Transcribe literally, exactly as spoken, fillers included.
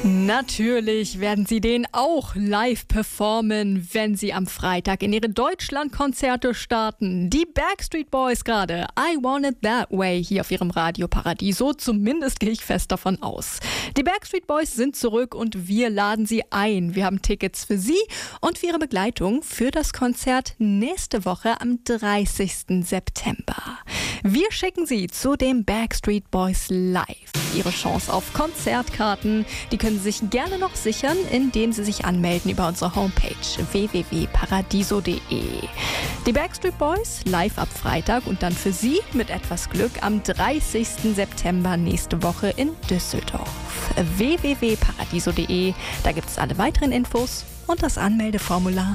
Natürlich werden sie den auch live performen, wenn sie am Freitag in ihre Deutschlandkonzerte starten. Die Backstreet Boys gerade, I Want It That Way, hier auf ihrem Radio Paradiso. Zumindest gehe ich fest davon aus. Die Backstreet Boys sind zurück und wir laden sie ein. Wir haben Tickets für sie und für ihre Begleitung für das Konzert nächste Woche am dreißigsten September. Wir schicken sie zu den Backstreet Boys live. Ihre Chance auf Konzertkarten, die können Sie sich gerne noch sichern, indem Sie sich anmelden über unsere Homepage w w w punkt paradiso punkt d e. Die Backstreet Boys live ab Freitag und dann für Sie mit etwas Glück am dreißigsten September nächste Woche in Düsseldorf. w w w punkt paradiso punkt d e, da gibt es alle weiteren Infos und das Anmeldeformular.